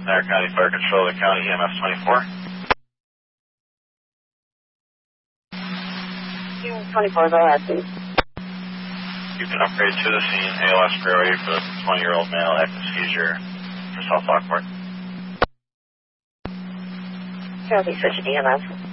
Dyer County Fire Control, the County EMS 24. 24, go ahead, please. You can upgrade to the scene, ALS priority for the 20-year-old male, active seizure for South Lockport. Sure, I'll be switching to EMS.